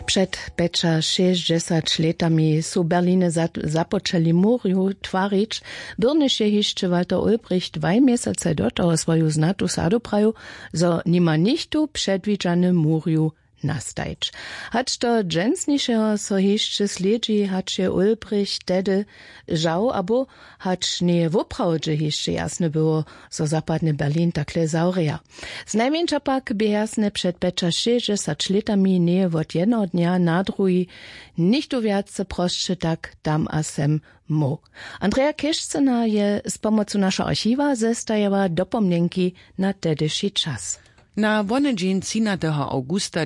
Przed 65 latami su Berliny zapoczęli murju twarić, byrnyše hišće Walter Ulbricht 2 miesiące do toho swoju znatu sadu praju, zo nima nichtu przedwidziane murju nastajć. Hacz to dżęsnišeho so hišće sledzi, hacz je Ulbricht tedy żał, abo hacz nie woprawdźe hišće jasne było, so zapadny Berlin takle zaureja. Znajmniejsza pak by jasne przed 65 latami nie od jednego dnia na drugi nichtu więcej proszcze tak tam a sem mo. Andrea Kieszcena je z pomocą naszego archiwa zestajała dopomnienki na tedyszy czas. Na wonedzień 13. augusta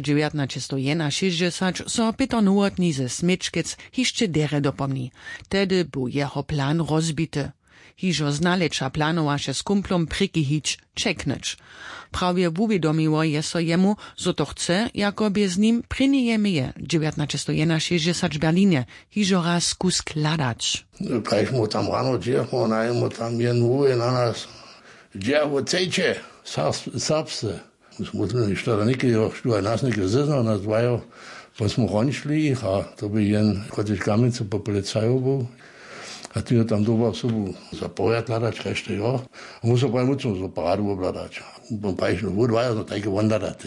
1961 so Peter Nowotny ze Smyczkic hišće dere dopomni. Tedy był jeho plan rozbity. Hižo znalecza planowaše z kumplom prikyhić, čeknąć. Prawie uwiadomiło je so jemu, zo to chce, jakoby z nim prinijemy je 1961 w Berlinie, hižo raz kus skladać. Prajśmy tam rano dziewo, najmu tam jeden na nas. Dziewo cejcie, sapse. Musimy nie sztada nikiego, sztuaj nas nikiego zeznał, nas dwajo, posmo ronšli, a to by jen kotič kamice po policaju był. A ty tam doba sobu zapojat ladać, resztę jo. A muszę pojmuć, że paradu obladać. Bo pajszno wodwaja, no takie wandadać.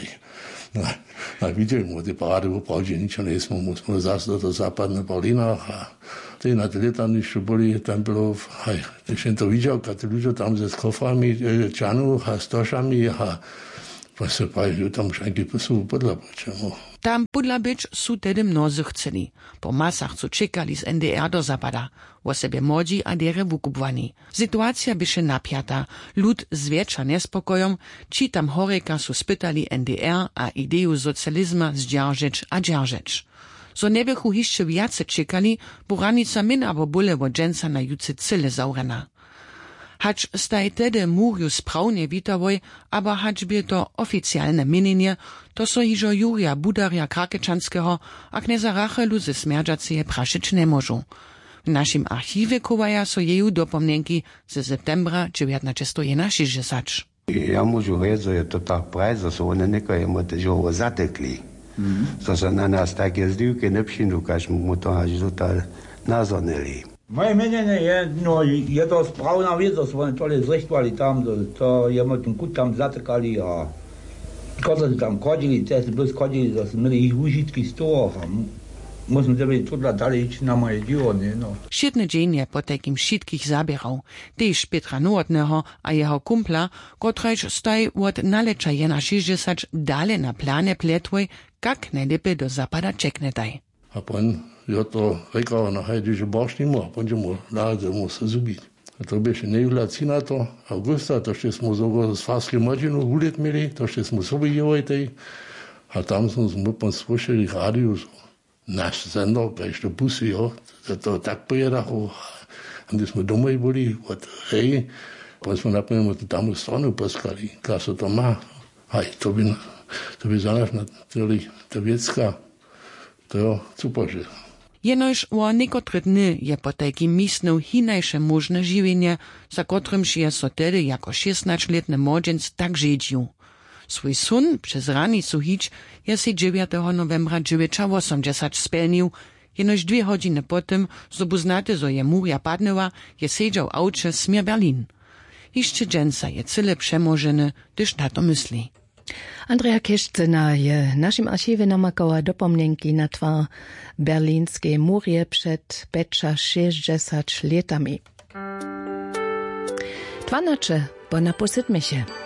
No widzieli mu, te parady woprawdzie niczego nie jest, musimy zase do zapadne Berlina. A ty na tyle tam jeszcze byli tempelów. Ty się to widział, kad ludzie tam ze koframi, cianu, a stoszami, a właśnie pajszno tam już eigentlich sobu podlapać. Tam podlabyć su tedy mnozy chceli. Po masach, co czekali z NDR do zapada. O sebe młodzi a dere wukupwani. Sytuacja byše napiata. Lud zwiecza niespokojom, či tam horeka su spytali NDR a ideju socjalizma zdzierżyć a dzierżyć. So nie bychu hišće wiace czekali, bo ranica min abo bule wo dżęca na juce cyle zaurena. Hacz staj tedy murju sprawnie witawoj, aber hacz by to oficjalne mienienie, to so hižo Jurija Budarja Krakečanského a kneza Rachelu ze Smerdžaceje prašić ne možu. W naszym archiwie chowaja so jeju dopomnienki ze septembra 1961. Ja môžu reći, že je to tak pravi, da so one nekajemu težovo zatekli. So se na nas takie zdivke ne pšinu, kaž mu to až total nazornili. Moje mienenie je, no je to správna vec, že oni to zrištovali tam, to jemu ten kut tam zatekali a kada tam kodili, te se bez kodili, da su mili ih užitki z toho. Musimy sobie tudla dalej iść na moje dzieło, nie no. Šitny dzień je po takim šitkich zabierał. Tež Petra Nowotnego a jeho kumpla, kotrejž staj od nalecza 61 dale na plane pletwoj, kak najlepiej do zapada čeknetaj. A pon je to rekao na hajde, že boš nimo, a pon ćemo nalazimo se zubiti. A to beše nejula 13. augusta, to še smo zogo s Farske Modžinu ulet mili, to še smo sobi jevajtej, a tam smo pon slušali radio, naš sender, prejšto busy, jo, to tak pojedacho. A když jsme doma byli od hej, pon smo napojeno tam stranu poskali, kaj se to má. Hej, to by za nás natürlich ta věcka, to jo, super, že. Jenož o niekotry dny je po takim místnu hinajše možne žiwienie, za kotrymž je so tedy jako 16-letny młodziec tak żydził. Swój sun przez ranicu hić je si 9. novembra 1980 spełnił, jenož 2 godziny potem, zo bu znate, zo je murja padnęła, je siedział auče smier Berlin. Hišće dżęca je cyle przemożeny, gdyż na to myśli. Andrea Kieszcena je naszym archiwie namakała dopomnienki na twar berlińskiej murje przed 65 latami. 12, bo na posytmy się.